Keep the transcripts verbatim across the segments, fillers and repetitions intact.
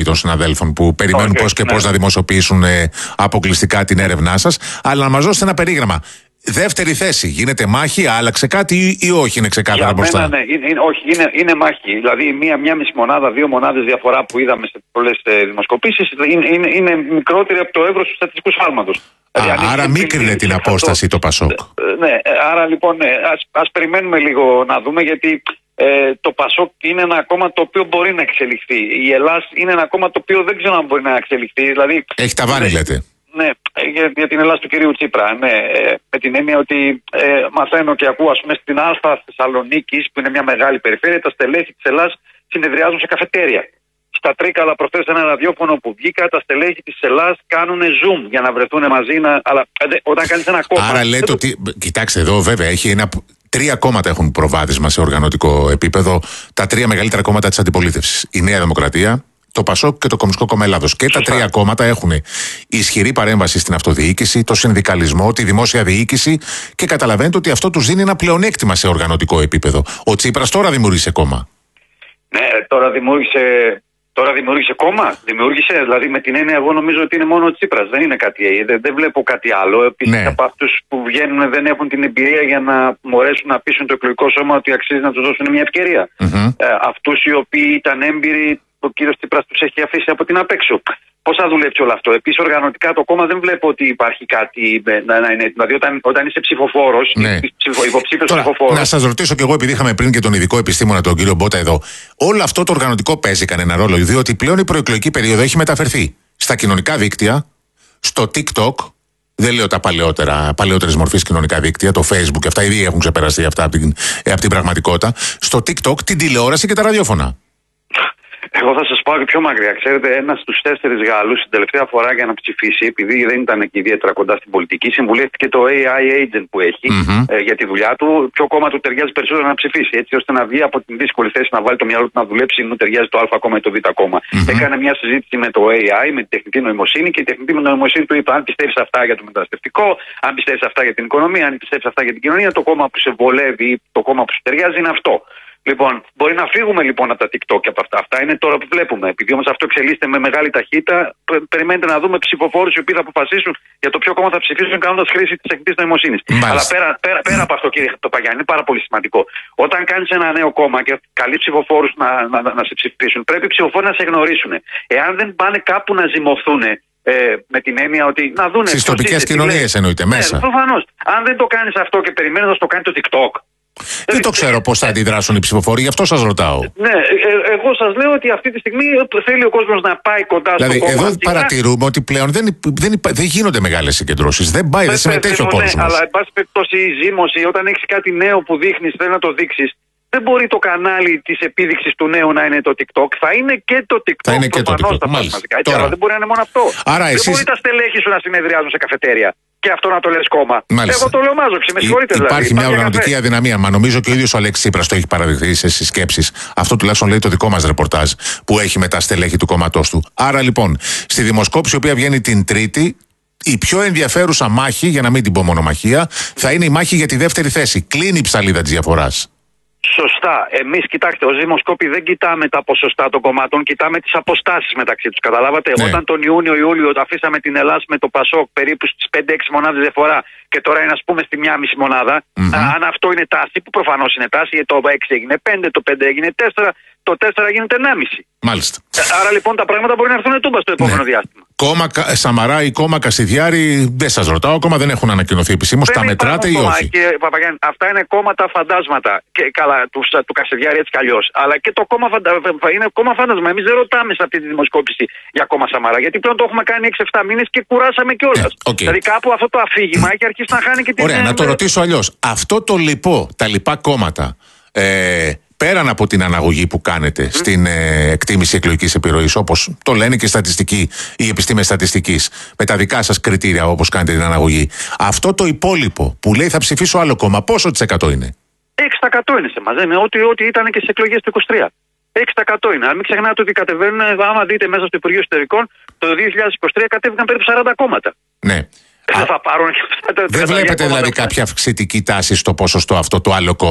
των συναδέλφων που περιμένουν okay, πώς και ναι. πώς να δημοσιοποιήσουν ε, αποκλειστικά την έρευνά σας. Αλλά να μας δώσετε ένα περίγραμμα. Δεύτερη θέση, γίνεται μάχη, άλλαξε κάτι ή, ή όχι, είναι ξεκάθαρα για μπροστά? Μένα, ναι, είναι, είναι, όχι, είναι, είναι μάχη. Δηλαδή, μία, μία μισή μονάδα, δύο μονάδες διαφορά που είδαμε σε πολλές ε, δημοσκοπήσεις είναι, είναι, είναι μικρότερη από το εύρος του στατιστικού σφάλματος. Δηλαδή, άρα μίκρινε την απόσταση το Πασόκ. Ναι, άρα λοιπόν, ναι, ας, ας περιμένουμε λίγο να δούμε, γιατί ε, το Πασόκ είναι ένα κόμμα το οποίο μπορεί να εξελιχθεί. Η Ελλάδα είναι ένα κόμμα το οποίο δεν ξέρω αν μπορεί να εξελιχθεί. Δηλαδή, έχει ταβάνι, ναι, λέτε. Ναι, για, για την Ελλάδα του κυρίου Τσίπρα. Ναι, ε, με την έννοια ότι ε, μαθαίνω και ακούω, ας πούμε, στην Άλφα Θεσσαλονίκης, που είναι μια μεγάλη περιφέρεια, τα στελέχη της Ελλάδας συνεδριάζουν σε καφετέρια. Στα Τρίκαλα, προχθές ένα ραδιόφωνο που βγήκα, τα στελέχη της Ελλάδας κάνουν zoom για να βρεθούν μαζί. Να, αλλά ε, όταν κάνεις ένα κόμμα. Άρα λέτε το... ότι. Κοιτάξτε εδώ, βέβαια, έχει ένα. Τρία κόμματα έχουν προβάδισμα σε οργανωτικό επίπεδο. Τα τρία μεγαλύτερα κόμματα της αντιπολίτευσης. Η Νέα Δημοκρατία, το Πασόκ και το Κομμουνιστικό Κόμμα Ελλάδος. Και Σωστά. τα τρία κόμματα έχουν ισχυρή παρέμβαση στην αυτοδιοίκηση, το συνδικαλισμό, τη δημόσια διοίκηση και καταλαβαίνετε ότι αυτό τους δίνει ένα πλεονέκτημα σε οργανωτικό επίπεδο. Ο Τσίπρας τώρα δημιούργησε κόμμα. Ναι, τώρα δημιούργησε, τώρα δημιούργησε κόμμα. Δημιούργησε, δηλαδή με την έννοια, εγώ νομίζω ότι είναι μόνο ο Τσίπρας. Δεν είναι κάτι, δεν, δεν βλέπω κάτι άλλο. Επίσης, ναι. από αυτούς που βγαίνουν δεν έχουν την εμπειρία για να μπορέσουν να πείσουν το εκλογικό σώμα ότι αξίζει να τους δώσουν μια ευκαιρία. Mm-hmm. Ε, αυτούς οι οποίοι ήταν έμπειροι, ο κύριος Τσίπρας τους έχει αφήσει από την απέξω. Πώς θα δουλέψει όλο αυτό? Επίσης, οργανωτικά το κόμμα δεν βλέπω ότι υπάρχει κάτι να, να είναι. Δηλαδή, όταν, όταν είσαι ψηφοφόρος, ναι. υποψήφιος ψηφοφόρος. Να σας ρωτήσω κι εγώ, επειδή είχαμε πριν και τον ειδικό επιστήμονα, τον κύριο Μπότα, εδώ. Όλο αυτό το οργανωτικό παίζει κανένα ρόλο, διότι πλέον η προεκλογική περίοδο έχει μεταφερθεί στα κοινωνικά δίκτυα, στο TikTok. Δεν λέω τα παλαιότερα, παλαιότερες μορφής κοινωνικά δίκτυα, το Facebook και αυτά, ήδη έχουν ξεπεραστεί αυτά από την, από την πραγματικότητα. Στο TikTok, την τηλεόραση και τα ραδιόφωνα. Εγώ θα σας πάω και πιο μακριά. Ξέρετε, ένας στους τέσσερις Γάλλους την τελευταία φορά για να ψηφίσει, επειδή δεν ήταν και ιδιαίτερα κοντά στην πολιτική, συμβουλεύτηκε το έι άι agent που έχει mm-hmm. ε, για τη δουλειά του. Ποιο κόμμα του ταιριάζει περισσότερο να ψηφίσει, έτσι ώστε να βγει από την δύσκολη θέση να βάλει το μυαλό του να δουλέψει, μου ταιριάζει το Α κόμμα ή το Β κόμμα. Mm-hmm. Έκανε μια συζήτηση με το έι άι, με τη τεχνητή νοημοσύνη, και η τεχνητή νοημοσύνη του είπε: αν πιστεύεις αυτά για το μεταναστευτικό, αν πιστεύεις αυτά για την οικονομία, αν πιστεύεις αυτά για την κοινωνία, το κόμμα που σε βολεύει, το κόμμα που σου ταιριάζει είναι αυτό. Λοιπόν, μπορεί να φύγουμε λοιπόν από τα TikTok και από αυτά. Αυτά είναι τώρα που βλέπουμε. Επειδή όμως αυτό εξελίσσεται με μεγάλη ταχύτητα, περιμένετε να δούμε ψηφοφόρους οι οποίοι θα αποφασίσουν για το ποιο κόμμα θα ψηφίσουν κάνοντας χρήση της τεχνητής νοημοσύνης. Αλλά πέρα, πέρα, πέρα από αυτό, κύριε Παπαγιάννη, είναι πάρα πολύ σημαντικό. Όταν κάνεις ένα νέο κόμμα και καλείς ψηφοφόρους να, να, να, να σε ψηφίσουν, πρέπει οι ψηφοφόροι να σε γνωρίσουν. Εάν δεν πάνε κάπου να ζυμωθούν, ε, με την έννοια ότι να δούνε. Στις τοπικές κοινωνίες εννοείται μέσα. Ναι, προφανώς. Αν δεν το κάνεις αυτό και περιμένεις να το κάνει το TikTok. Δεν το ξέρω πώς θα αντιδράσουν οι ψηφοφόροι, γι' αυτό σας ρωτάω. Ναι, ε, εγώ σας λέω ότι αυτή τη στιγμή θέλει ο κόσμος να πάει κοντά δηλαδή, στο κόμμα. Εδώ παρατηρούμε ότι πλέον δεν, δεν, δεν γίνονται μεγάλες συγκεντρώσεις. Δεν πάει, δεν συμμετέχει ο κόσμος. Ναι, αλλά εν πάση περιπτώσει η ζήμωση, όταν έχεις κάτι νέο που δείχνεις, θέλει να το δείξεις. Δεν μπορεί το κανάλι της επίδειξης του νέου να είναι το TikTok. Θα είναι και το TikTok. Θα είναι και το TikTok. Αλλά δεν μπορεί να είναι μόνο αυτό. Άρα δεν εσείς... μπορεί τα στελέχη σου να συνεδριάζουν σε καφετέρια. Και αυτό να το λες κόμμα. Μάλιστα. Εγώ το λέω μάζοξη, με συγχωρείτε. Υπάρχει δηλαδή. μια οργανωτική αδυναμία. Μα νομίζω και ο ίδιος ο Αλέξης Τσίπρας το έχει παραδεχθεί σε συσκέψεις. Αυτό τουλάχιστον λέει το δικό μας ρεπορτάζ που έχει με τα στελέχη του κόμματός του. Άρα λοιπόν, στη δημοσκόπηση η οποία βγαίνει την Τρίτη, η πιο ενδιαφέρουσα μάχη, για να μην την πω μονομαχία, θα είναι η μάχη για τη δεύτερη θέση. Κλείνει η ψαλίδα της διαφοράς. Σωστά. Εμείς, κοιτάξτε, ως δημοσκόποι δεν κοιτάμε τα ποσοστά των κομμάτων, κοιτάμε τις αποστάσεις μεταξύ τους. Καταλάβατε, ναι. Όταν τον Ιούνιο-Ιούλιο αφήσαμε την Ελλάδα με το Πασόκ περίπου στις πέντε έξι μονάδες διαφορά και τώρα είναι, ας πούμε, στη μία μισή μονάδα, mm-hmm. αν αυτό είναι τάση, που προφανώς είναι τάση, γιατί το έξι έγινε πέντε, το πέντε έγινε τέσσερα, το τέσσερα γίνεται ενάμιση. Μάλιστα. Άρα λοιπόν τα πράγματα μπορεί να έρθουν τούμπα στο επόμενο ναι. διάστημα. Κόμμα Σαμαρά ή κόμμα Κασιδιάρη, δεν σας ρωτάω, ακόμα δεν έχουν ανακοινωθεί επισήμως. Τα μετράτε ή όχι? Κύριε Παπαγιάννη, αυτά είναι κόμματα φαντάσματα. Και καλά, του, του Κασιδιάρη έτσι κι αλλιώς. Αλλά και το κόμμα φαντα... είναι κόμμα φάντασμα. Εμείς δεν ρωτάμε σε αυτή τη δημοσκόπηση για κόμμα Σαμαρά. Γιατί πλέον το έχουμε κάνει έξι εφτά μήνες και κουράσαμε κιόλας. Yeah, okay. Δηλαδή κάπου αυτό το αφήγημα έχει αρχίσει να χάνει και την. Ωραία, να το ρωτήσω αλλιώς. Αυτό το λοιπό, τα λοιπά κόμματα. Ε, Πέραν από την αναγωγή που κάνετε mm. στην ε, εκτίμηση εκλογικής επιρροής, όπως το λένε και στατιστικοί, οι επιστήμες στατιστικής, με τα δικά σας κριτήρια όπως κάνετε την αναγωγή, αυτό το υπόλοιπο που λέει θα ψηφίσω άλλο κόμμα, πόσο της εκατό είναι? έξι τοις εκατό είναι σε μας, ό,τι, ό,τι ήταν και στις εκλογές του είκοσι τρία. έξι τοις εκατό είναι. Αν μην ξεχνάτε ότι κατεβαίνουν, άμα δείτε μέσα στο Υπουργείο Εσωτερικών, το δύο χιλιάδες είκοσι τρία κατέβηκαν περίπου σαράντα κόμματα. Ναι. Δεν θα πάρουν και αυτά τα. Δεν βλέπετε δηλαδή κάποια αυξητική τάση στο ποσοστό αυτό το άλλο κόμμα?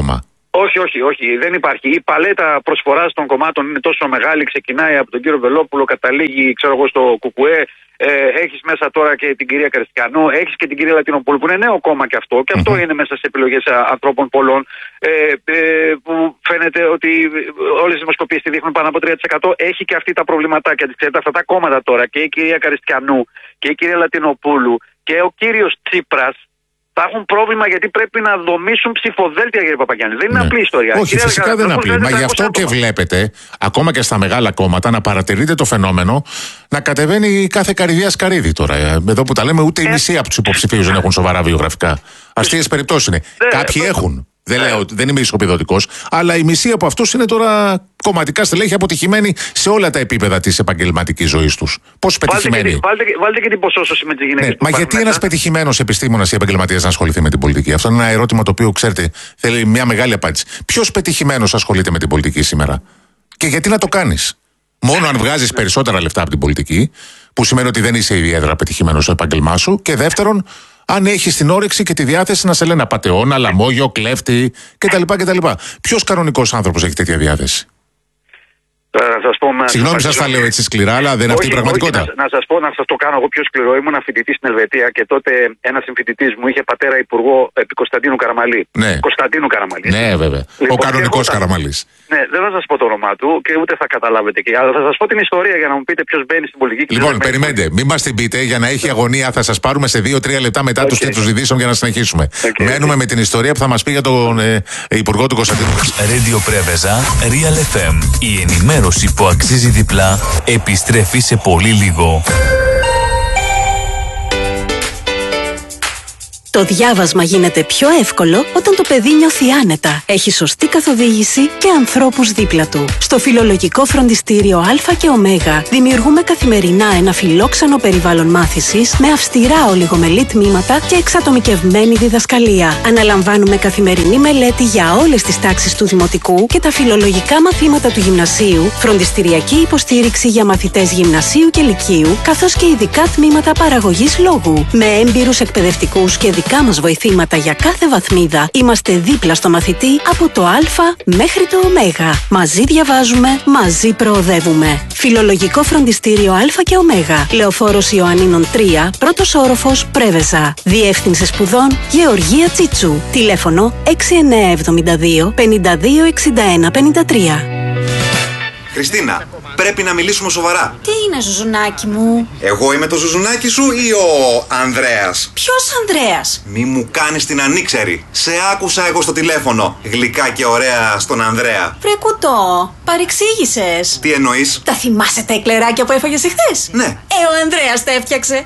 Όχι, όχι, όχι. Δεν υπάρχει. Η παλέτα προσφοράς των κομμάτων είναι τόσο μεγάλη. Ξεκινάει από τον κύριο Βελόπουλο, καταλήγει, ξέρω εγώ, στο Κουκουέ. Ε, έχεις μέσα τώρα και την κυρία Καριστιανού, έχεις και την κυρία Λατινοπούλου, που είναι νέο κόμμα και αυτό. Και αυτό mm-hmm. είναι μέσα σε επιλογές ανθρώπων πολλών. Ε, ε, που φαίνεται ότι όλες οι δημοσκοπήσεις τη δείχνουν πάνω από τρία τοις εκατό. Έχει και αυτή τα προβληματάκια της. Ξέρετε, αυτά τα κόμματα τώρα, και η κυρία Καριστιανού και η κυρία Λατινοπούλου και ο κύριος Τσίπρας, θα έχουν πρόβλημα γιατί πρέπει να δομήσουν ψηφοδέλτια, κύριε Παπαγιάννη. Δεν είναι ναι. απλή ιστορία. Όχι, κύριε φυσικά δεν είναι απλή. Μα γι' αυτό και βλέπετε, ακόμα και στα μεγάλα κόμματα, να παρατηρείτε το φαινόμενο να κατεβαίνει κάθε καρυδία σκαρίδι τώρα. Εδώ που τα λέμε, ούτε η μισή από τους υποψηφίους δεν έχουν σοβαρά βιογραφικά. Αστείες περιπτώσεις είναι. Ε, Κάποιοι ε, έχουν. Δεν, λέω, δεν είμαι ισοπεδωτικός, αλλά η μισή από αυτούς είναι τώρα κομματικά στελέχη αποτυχημένοι σε όλα τα επίπεδα της επαγγελματικής ζωής τους. Πώς πετυχημένοι. Βάλτε, βάλτε, βάλτε και την ποσόσωση με τις γυναίκες. Ναι, μα γιατί ένας πετυχημένος επιστήμονας ή επαγγελματίας να ασχοληθεί με την πολιτική? Αυτό είναι ένα ερώτημα το οποίο, ξέρετε, θέλει μια μεγάλη απάντηση. Ποιος πετυχημένος ασχολείται με την πολιτική σήμερα? Και γιατί να το κάνεις? Μόνο αν βγάζεις περισσότερα λεφτά από την πολιτική, που σημαίνει ότι δεν είσαι ιδιαίτερα πετυχημένος στο επάγγελμά σου. Και δεύτερον, αν έχεις την όρεξη και τη διάθεση να σε λένε απατεώνα, λαμόγιο, κλέφτη κτλ. κτλ. Ποιος κανονικός άνθρωπος έχει τέτοια διάθεση? Συγγνώμη, σας τα λέω έτσι σκληρά, αλλά δεν είναι αυτή η πραγματικότητα. Όχι, να, να σας πω, να σας το κάνω εγώ πιο σκληρό. Ήμουν φοιτητής στην Ελβετία και τότε ένας συμφοιτητής μου είχε πατέρα υπουργό επί Κωνσταντίνου Καραμαλή. Ναι. Κωνσταντίνου Καραμαλή. Ναι, βέβαια. Λοιπόν, ο κανονικός Καραμαλής. Ναι, δεν θα σας πω το όνομά του και ούτε θα καταλάβετε. Και, αλλά θα σας πω την ιστορία για να μου πείτε ποιος μπαίνει στην πολιτική. Λοιπόν, περιμένετε, μην μας την πείτε για να έχει αγωνία. Θα σας πάρουμε σε δύο τρία λεπτά μετά okay. τους τίτλους ειδήσεων για να συνεχίσουμε. Okay. Μένουμε okay. με την ιστορία που θα μας πει για τον ε, υπουργό του Κωνσταντίνου. Radio Preveza, Real εφ εμ. Η ενημέρωση που αξίζει διπλά επιστρέφει σε πολύ λίγο. Το διάβασμα γίνεται πιο εύκολο όταν το παιδί νιώθει άνετα, έχει σωστή καθοδήγηση και ανθρώπους δίπλα του. Στο Φιλολογικό Φροντιστήριο Α και Ω δημιουργούμε καθημερινά ένα φιλόξενο περιβάλλον μάθησης με αυστηρά ολιγομελή τμήματα και εξατομικευμένη διδασκαλία. Αναλαμβάνουμε καθημερινή μελέτη για όλες τις τάξεις του Δημοτικού και τα φιλολογικά μαθήματα του Γυμνασίου, φροντιστηριακή υποστήριξη για μαθητές Γυμνασίου και Λυκείου, καθώς και ειδικά τμήματα παραγωγής λόγου. Με έμπειρους εκπαιδευτικούς και δικά μας βοηθήματα για κάθε βαθμίδα, είμαστε δίπλα στο μαθητή από το Α μέχρι το Ω. Μαζί διαβάζουμε, μαζί προοδεύουμε. Φιλολογικό Φροντιστήριο Α και Ω. Λεωφόρος Ιωαννίνων τρία, πρώτος όροφος, Πρέβεζα. Διεύθυνση σπουδών Γεωργία Τσίτσου. Τηλέφωνο έξι εννιά εβδομήντα δύο πενήντα δύο εξήντα ένα πενήντα τρία. Χριστίνα, πρέπει να μιλήσουμε σοβαρά. Τι είναι, Ζουζουνάκι μου? Εγώ είμαι το Ζουζουνάκι σου ή ο Ανδρέας? Ποιος Ανδρέας? Μη μου κάνεις την ανήξερη. Σε άκουσα εγώ στο τηλέφωνο. Γλυκά και ωραία στον Ανδρέα. Βρε κουτό, παρεξήγησες. Τι εννοείς? Τα θυμάσαι τα εκλεράκια που έφαγες εχθές? Ναι. Ε, ο Ανδρέας τα έφτιαξε.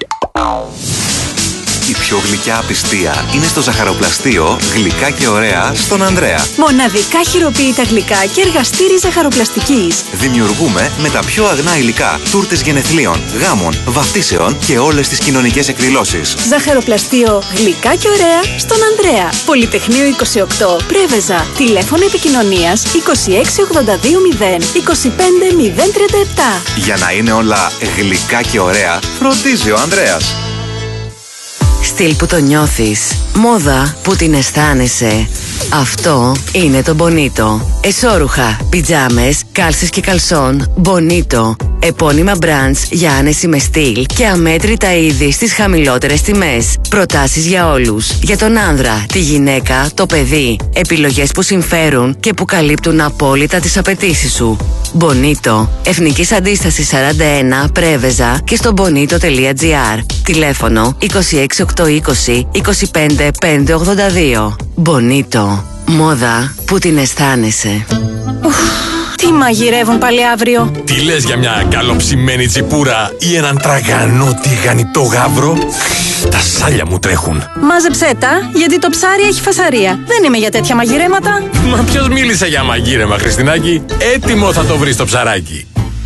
Η πιο γλυκιά απιστία είναι στο ζαχαροπλαστείο Γλυκά και ωραία στον Ανδρέα. Μοναδικά χειροποίητα γλυκά και εργαστήρι ζαχαροπλαστικής. Δημιουργούμε με τα πιο αγνά υλικά τούρτες γενεθλίων, γάμων, βαφτίσεων και όλες τις κοινωνικές εκδηλώσεις. Ζαχαροπλαστείο Γλυκά και ωραία στον Ανδρέα. Πολυτεχνείο είκοσι οκτώ, Πρέβεζα. Τηλέφωνο επικοινωνίας είκοσι έξι ογδόντα δύο μηδέν είκοσι πέντε μηδέν τριάντα επτά. Για να είναι όλα γλυκά και ωραία, φροντίζει ο Ανδρέας. Στυλ που το νιώθεις, μόδα που την αισθάνεσαι. Αυτό είναι το Bonito. Εσώρουχα, πιτζάμες, κάλσες και καλσόν, Bonito. Επώνυμα brands για άνεση με στυλ και αμέτρητα είδη στις χαμηλότερες τιμές. Προτάσεις για όλους. Για τον άνδρα, τη γυναίκα, το παιδί. Επιλογές που συμφέρουν και που καλύπτουν απόλυτα τις απαιτήσεις σου. Bonito. Εθνικής Αντίστασης σαράντα ένα, Πρέβεζα και στο bonito τελεία gr. Τηλέφωνο είκοσι έξι οκτακόσια είκοσι είκοσι πέντε πεντακόσια ογδόντα δύο. Bonito. Μόδα που την αισθάνεσαι. Τι μαγειρεύουν πάλι αύριο? Τι λες για μια καλοψημένη τσιπούρα ή έναν τραγανό τηγανιτό γάβρο? Τα σάλια μου τρέχουν. Μάζεψέ τα, γιατί το ψάρι έχει φασαρία. Δεν είμαι για τέτοια μαγειρέματα. Μα ποιος μίλησε για μαγείρεμα, Χριστινάκη? Έτοιμο θα το βρεις το ψαράκι.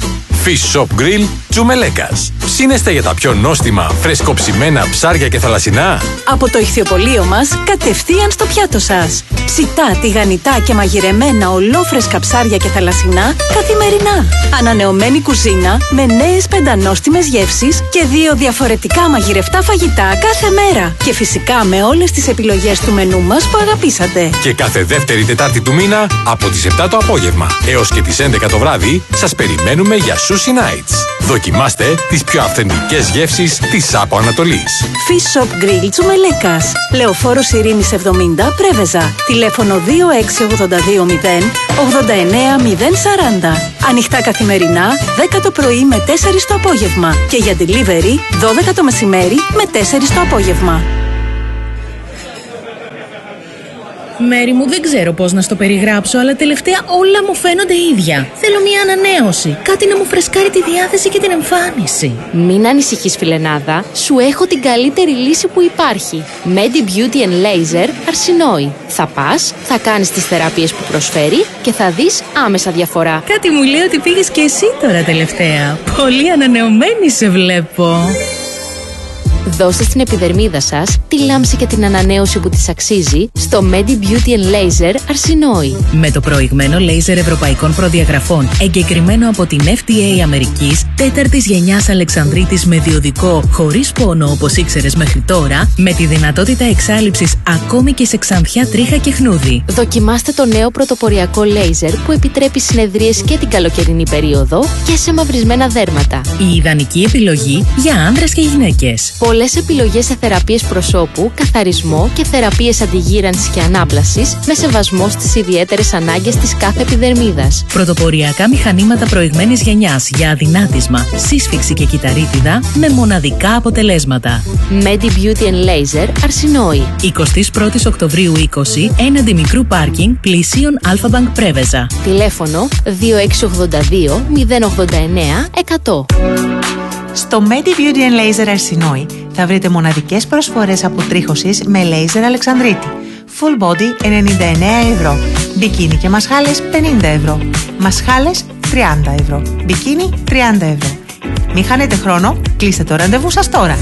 Fish Shop Grill Τσουμελέκας. Ψήνεστε για τα πιο νόστιμα, φρεσκοψημένα ψάρια και θαλασσινά. Από το ηχθιοπωλείο μας, κατευθείαν στο πιάτο σας. Ψητά, τηγανιτά και μαγειρεμένα ολόφρεσκα ψάρια και θαλασσινά καθημερινά. Ανανεωμένη κουζίνα με νέες πεντανόστιμες γεύσεις και δύο διαφορετικά μαγειρευτά φαγητά κάθε μέρα. Και φυσικά με όλες τις επιλογές του μενού μας που αγαπήσατε. Και κάθε δεύτερη Τετάρτη του μήνα από τις επτά το απόγευμα έως και τις έντεκα το βράδυ σας περιμένουμε για Sushi Nights. Δοκιμάστε τις πιο αυθεντικές γεύσεις της Άπο Ανατολής. Fish Shop Grill Τσουμελέκας. Λεωφόρος Ειρήνης εβδομήντα, Πρέβεζα. Τηλέφωνο δύο έξι ογδόντα δύο μηδέν ογδόντα εννέα μηδέν σαράντα. Ανοιχτά καθημερινά, δέκα το πρωί με τέσσερα το απόγευμα. Και για delivery, δώδεκα το μεσημέρι με τέσσερα το απόγευμα. Μέρη μου, δεν ξέρω πώς να στο περιγράψω, αλλά τελευταία όλα μου φαίνονται ίδια. Θέλω μια ανανέωση. Κάτι να μου φρεσκάρει τη διάθεση και την εμφάνιση. Μην ανησυχείς, φιλενάδα. Σου έχω την καλύτερη λύση που υπάρχει. Medi Beauty and Laser Αρσινόη. Θα πας, θα κάνεις τις θεραπείες που προσφέρει και θα δεις άμεσα διαφορά. Κάτι μου λέει ότι πήγες και εσύ τώρα τελευταία. Πολύ ανανεωμένη σε βλέπω. Δώστε στην επιδερμίδα σας τη λάμψη και την ανανέωση που της αξίζει στο Medi Beauty and Laser Αρσινόη. Με το προηγμένο λέιζερ ευρωπαϊκών προδιαγραφών, εγκεκριμένο από την εφ ντι έι Αμερικής, τέταρτης γενιάς Αλεξανδρίτης με διοδικό χωρίς πόνο όπως ήξερες μέχρι τώρα, με τη δυνατότητα εξάλειψης ακόμη και σε ξανθιά, τρίχα και χνούδι. Δοκιμάστε το νέο πρωτοποριακό λέιζερ που επιτρέπει συνεδρίες και την καλοκαιρινή περίοδο και σε μαυρισμένα δέρματα. Η ιδανική επιλογή για άνδρες και γυναίκες. Πολλές επιλογές σε θεραπείες προσώπου, καθαρισμό και θεραπείες αντιγύρανσης και ανάπλασης με σεβασμό στις ιδιαίτερες ανάγκες της κάθε επιδερμίδας. Πρωτοποριακά μηχανήματα προηγμένης γενιάς για αδυνάτισμα, σύσφυξη και κυταρίτιδα με μοναδικά αποτελέσματα. Medi Beauty and Laser Αρσινόη. εικοστή πρώτη Οκτωβρίου είκοσι, έναντι μικρού πάρκινγκ, πλησίον Alpha Bank Πρέβεζα. Τηλέφωνο δύο έξι ογδόντα δύο μηδέν ογδόντα εννέα εκατό. Στο Medi Beauty and Laser Αρσινόη θα βρείτε μοναδικές προσφορές αποτρίχωσης με λέιζερ Αλεξανδρίτη. Full body ενενήντα εννέα ευρώ. Μπικίνι και μασχάλες πενήντα ευρώ. Μασχάλες τριάντα ευρώ. Μπικίνι τριάντα ευρώ. Μην χάνετε χρόνο, κλείστε το ραντεβού σας τώρα.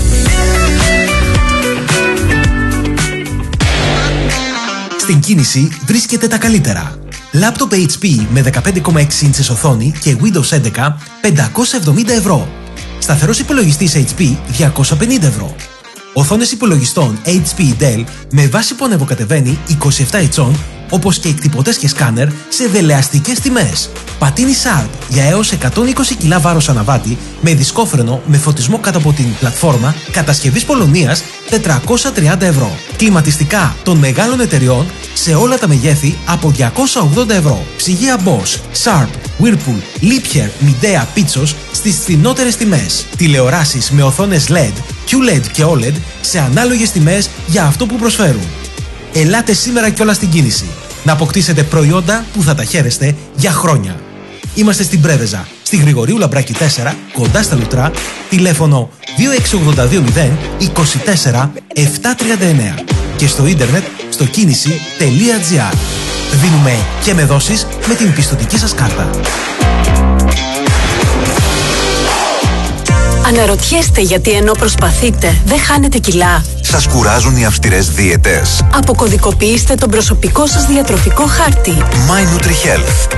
Στην κίνηση βρίσκεται τα καλύτερα. Λάπτοπ έιτς πι με δεκαπέντε κόμμα έξι ίντσες οθόνη και Windows έντεκα πεντακόσια εβδομήντα ευρώ. Σταθερός υπολογιστής έιτς πι διακόσια πενήντα ευρώ. Οθόνες υπολογιστών έιτς πι Dell με βάση που ανεβοκατεβαίνει είκοσι επτά ιντσών, όπως και εκτυπωτές και σκάνερ σε δελεαστικές τιμές. Πατίνι Sharp για έως εκατόν είκοσι κιλά βάρος αναβάτη με δισκόφρενο με φωτισμό κάτω από την πλατφόρμα κατασκευής Πολωνίας τετρακόσια τριάντα ευρώ. Κλιματιστικά των μεγάλων εταιριών σε όλα τα μεγέθη από διακόσια ογδόντα ευρώ. Ψυγεία Bosch, Sharp, Whirlpool, Liebherr, Midea, Pitsos στις φθηνότερες τιμές. Τηλεοράσεις με οθόνες ελ ι ντι, κιου ελ ι ντι και ο ελ ι ντι σε ανάλογες τιμές για αυτό που προσφέρουν. Ελάτε σήμερα κιόλας στην κίνηση να αποκτήσετε προϊόντα που θα τα χαίρεστε για χρόνια. Είμαστε στην Πρέβεζα, στη Γρηγορίου Λαμπράκη τέσσερα, κοντά στα Λουτρά, τηλέφωνο δύο έξι ογδόντα δύο μηδέν είκοσι τέσσερα επτακόσια τριάντα εννέα και στο ίντερνετ στο κίνηση τελεία τζι άρ. Δίνουμε και με δόσεις με την πιστωτική σας κάρτα. Αναρωτιέστε γιατί ενώ προσπαθείτε δεν χάνετε κιλά. Σας κουράζουν οι αυστηρές δίαιτες. Αποκωδικοποιήστε τον προσωπικό σας διατροφικό χάρτη. My NutriHealth.